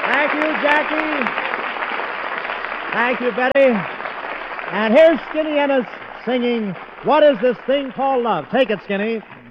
Thank you, Jackie. Thank you, Betty. And here's Skinny Ennis singing What Is This Thing Called Love? Take it, Skinny.